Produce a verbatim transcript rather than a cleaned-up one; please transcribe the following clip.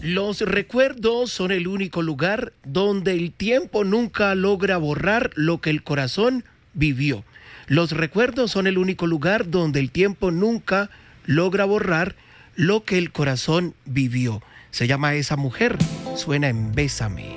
Los recuerdos son el único lugar donde el tiempo nunca logra borrar lo que el corazón vivió. Los recuerdos son el único lugar donde el tiempo nunca logra borrar lo que el corazón vivió. Se llama Esa Mujer, suena en Bésame.